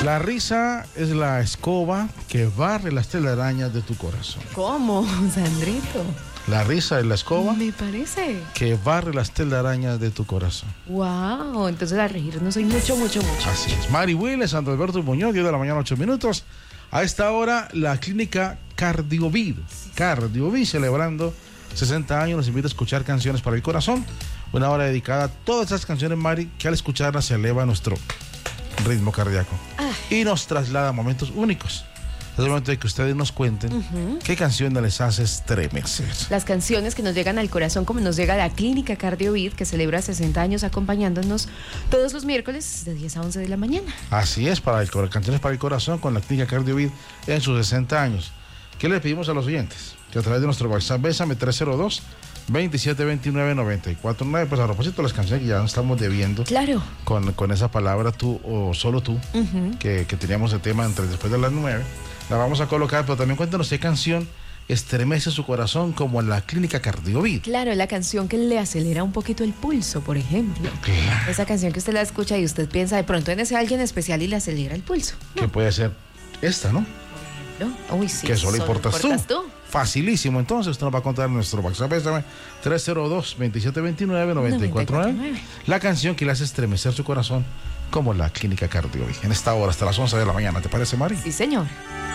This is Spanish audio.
La risa es la escoba que barre las telarañas de tu corazón. ¿Cómo, Sandrito? La risa es la escoba Me parece. que barre las telarañas de tu corazón. Wow, entonces a reírnos soy mucho. Así es. Mari Willes, Santo Alberto Muñoz, 10 de la mañana, 8 minutos. A esta hora, la clínica Cardiovid. Cardiovid, celebrando 60 años, nos invita a escuchar canciones para el corazón. Una hora dedicada a todas esas canciones, Mari, que al escucharlas se eleva nuestro ritmo cardíaco. Y nos traslada a momentos únicos. Es el momento de que ustedes nos cuenten qué canción les hace estremecer. Las canciones que nos llegan al corazón, como nos llega la Clínica Cardiovid, que celebra 60 años acompañándonos todos los miércoles de 10 a 11 de la mañana. Así es, canciones para el corazón con la Clínica Cardiovid en sus 60 años. ¿Qué le pedimos a los oyentes? Que a través de nuestro WhatsApp, Bésame 302-2729-949, pues a propósito de las canciones que ya nos estamos debiendo. Claro. Con esa palabra tú o solo tú, que teníamos de tema después de las 9. La vamos a colocar, pero también cuéntanos qué canción estremece su corazón como en la Clínica Cardiovid. Claro, la canción que le acelera un poquito el pulso, por ejemplo. Claro. Esa canción que usted la escucha y usted piensa de pronto en ese alguien especial y le acelera el pulso. Que puede ser esta, ¿no? ¿No? Uy, sí. Que solo importas tú. Facilísimo, entonces usted nos va a contar en nuestro WhatsApp 302-2729-949. La canción que le hace estremecer su corazón como la Clínica Cardiovid. En esta hora hasta las 11 de la mañana, ¿te parece, Mari? Sí, señor.